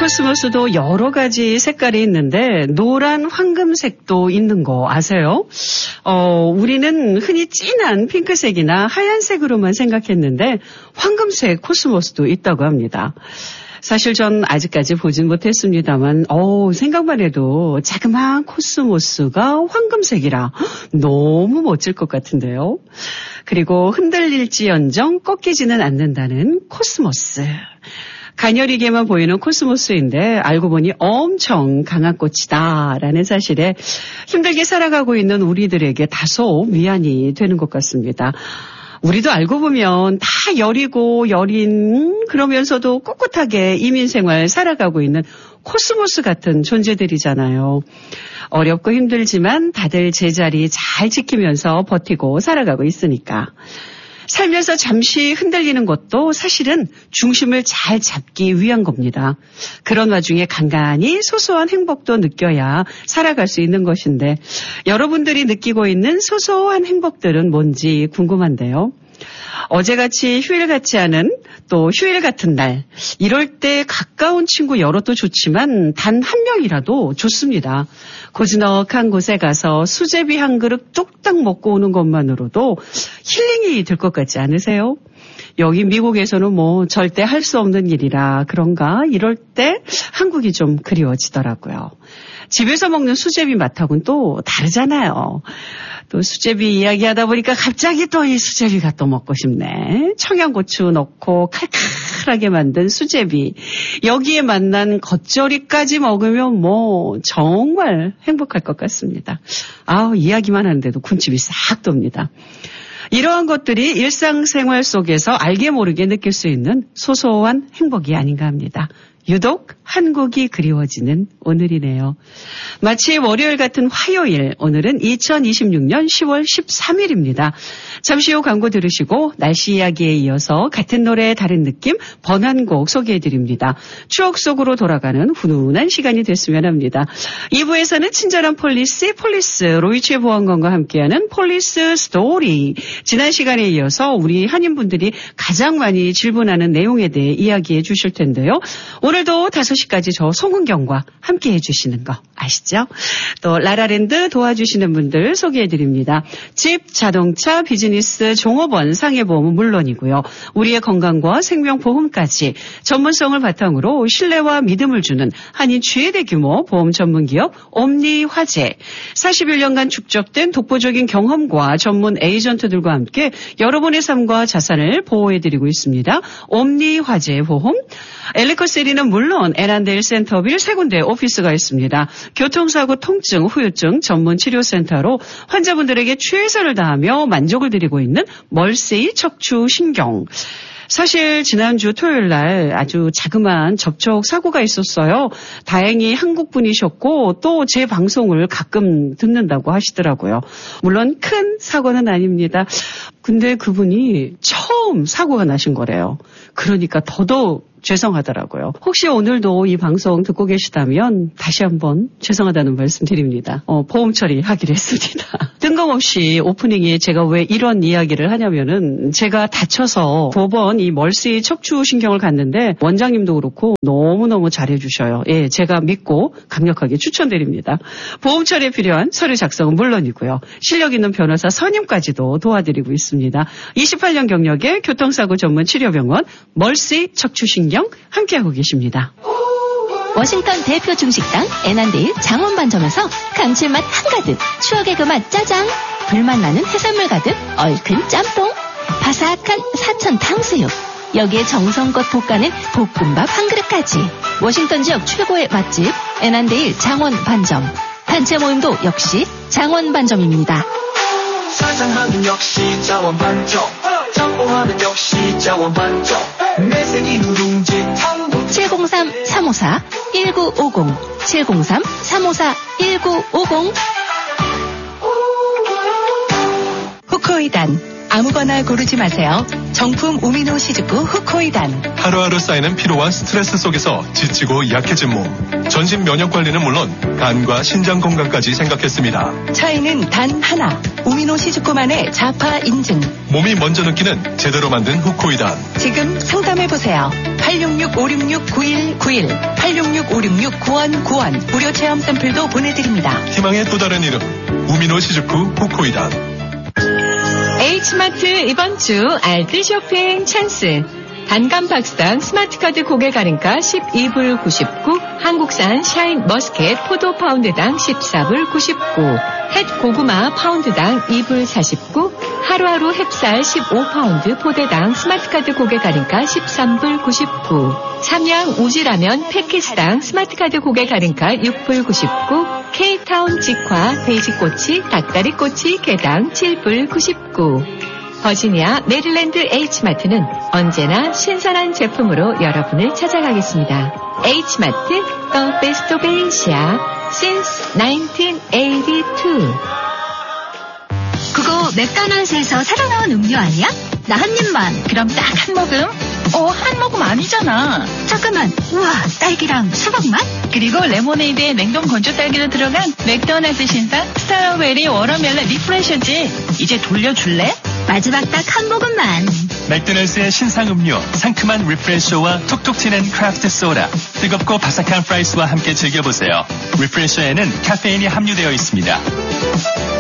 코스모스도 여러 가지 색깔이 있는데 노란 황금색도 있는 거 아세요? 우리는 흔히 진한 핑크색이나 하얀색으로만 생각했는데 황금색 코스모스도 있다고 합니다. 사실 전 아직까지 보진 못했습니다만 생각만 해도 자그마한 코스모스가 황금색이라 너무 멋질 것 같은데요. 그리고 흔들릴지언정 꺾이지는 않는다는 코스모스. 가녀리게만 보이는 코스모스인데 알고 보니 엄청 강한 꽃이다라는 사실에 힘들게 살아가고 있는 우리들에게 다소 위안이 되는 것 같습니다. 우리도 알고 보면 다 여리고 여린 그러면서도 꿋꿋하게 이민생활 살아가고 있는 코스모스 같은 존재들이잖아요. 어렵고 힘들지만 다들 제자리 잘 지키면서 버티고 살아가고 있으니까. 살면서 잠시 흔들리는 것도 사실은 중심을 잘 잡기 위한 겁니다. 그런 와중에 간간히 소소한 행복도 느껴야 살아갈 수 있는 것인데 여러분들이 느끼고 있는 소소한 행복들은 뭔지 궁금한데요. 어제같이 휴일 같지 않은 또 휴일 같은 날 이럴 때 가까운 친구 여럿도 좋지만 단 한 명이라도 좋습니다. 고즈넉한 곳에 가서 수제비 한 그릇 뚝딱 먹고 오는 것만으로도 힐링이 될 것 같지 않으세요? 여기 미국에서는 절대 할 수 없는 일이라 그런가 이럴 때 한국이 좀 그리워지더라고요. 집에서 먹는 수제비 맛하고는 또 다르잖아요. 또 수제비 이야기하다 보니까 갑자기 또 이 수제비가 또 먹고 싶네. 청양고추 넣고 칼칼하게 만든 수제비. 여기에 만난 겉절이까지 먹으면 정말 행복할 것 같습니다. 이야기만 하는데도 군침이 싹 돕니다. 이러한 것들이 일상생활 속에서 알게 모르게 느낄 수 있는 소소한 행복이 아닌가 합니다. 유독 한국이 그리워지는 오늘이네요. 마치 월요일 같은 화요일, 오늘은 2026년 10월 13일입니다. 잠시 후 광고 들으시고 날씨 이야기에 이어서 같은 노래의 다른 느낌 번안곡 소개해드립니다. 추억 속으로 돌아가는 훈훈한 시간이 됐으면 합니다. 2부에서는 친절한 폴리스 로이치의 보안관과 함께하는 폴리스 스토리. 지난 시간에 이어서 우리 한인분들이 가장 많이 질문하는 내용에 대해 이야기해 주실 텐데요. 오늘도 5시까지 저 송은경과 함께해 주시는 거 아시죠? 또 라라랜드 도와주시는 분들 소개해드립니다. 집, 자동차, 비즈니스, 종업원, 상해보험은 물론이고요. 우리의 건강과 생명보험까지 전문성을 바탕으로 신뢰와 믿음을 주는 한인 최대 규모 보험 전문기업 옴니화재. 41년간 축적된 독보적인 경험과 전문 에이전트들과 함께 여러분의 삶과 자산을 보호해드리고 있습니다. 옴니화재 보험. 엘리코시리는 물론 에란데일 센터빌 3군데 오피스가 있습니다. 교통사고, 통증, 후유증 전문 치료센터로 환자분들에게 최선을 다하며 만족을 드리고 있는 멀세이 척추신경. 사실 지난주 토요일 날 아주 자그마한 접촉 사고가 있었어요. 다행히 한국분이셨고 또 제 방송을 가끔 듣는다고 하시더라고요. 물론 큰 사고는 아닙니다. 근데 그분이 처음 사고가 나신 거래요. 그러니까 더더욱 죄송하더라고요. 혹시 오늘도 이 방송 듣고 계시다면 다시 한번 죄송하다는 말씀 드립니다. 보험 처리하기로 했습니다. 뜬금없이 오프닝에 제가 왜 이런 이야기를 하냐면은 제가 다쳐서 5번 이 멀시 척추신경을 갔는데 원장님도 그렇고 너무너무 잘해주셔요. 예, 제가 믿고 강력하게 추천드립니다. 보험 처리에 필요한 서류 작성은 물론이고요. 실력 있는 변호사 선임까지도 도와드리고 있습니다. 28년 경력의 교통사고 전문 치료병원 멀시 척추신경 함께하고 계십니다. 워싱턴 대표 중식당 에난데일 장원반점에서 감칠맛 한가득, 추억의 그 맛 짜장, 불맛 나는 해산물 가득 얼큰 짬뽕, 바삭한 사천 탕수육, 여기에 정성껏 볶아낸 볶음밥 한 그릇까지. 워싱턴 지역 최고의 맛집 에난데일 장원반점. 단체 모임도 역시 장원반점입니다. 사장하면 역시 장원반점, 짬뽕하면 역시 장원반점. 매생이 누룽지 탕도 703-354-1950 703-354-1950 후코이단 아무거나 고르지 마세요. 정품 우미노 시즈쿠 후코이단. 하루하루 쌓이는 피로와 스트레스 속에서 지치고 약해진 몸. 전신 면역 관리는 물론 간과 신장 건강까지 생각했습니다. 차이는 단 하나. 우미노 시즈쿠만의 자파 인증. 몸이 먼저 느끼는 제대로 만든 후코이단. 지금 상담해보세요. 866-566-9191, 866-566-9191 무료 체험 샘플도 보내드립니다. 희망의 또 다른 이름 우미노 시즈쿠 후코이단. H마트 이번 주 알뜰 쇼핑 찬스. 단감 박스당 스마트카드 고객 할인가 12불 99, 한국산 샤인 머스켓 포도 파운드당 14불 99, 햇 고구마 파운드당 2불 49, 하루하루 햅쌀 15파운드 포대당 스마트카드 고객 할인가 13불 99, 삼양 우지라면 패키스당 스마트카드 고객 할인가 6불 99, K타운 직화 돼지꼬치 닭다리꼬치 개당 7불 99. 버지니아 메릴랜드 H마트는 언제나 신선한 제품으로 여러분을 찾아가겠습니다. H마트, The Best of Asia, since 1982. 그거 맥도날드에서 새로 나온 음료 아니야? 나 한 입만. 그럼 딱 한 모금? 한 모금 아니잖아. 잠깐만. 우와, 딸기랑 수박 맛? 그리고 레모네이드에 냉동 건조 딸기도 들어간 맥도날드 신상 스트로베리 워터멜론 리프레셔지. 이제 돌려줄래? 마지막 딱 한 모금만. 맥도날드의 신상 음료, 상큼한 리프레셔와 톡톡 튀는 크래프트 소다, 뜨겁고 바삭한 프라이스와 함께 즐겨보세요. 리프레셔에는 카페인이 함유되어 있습니다.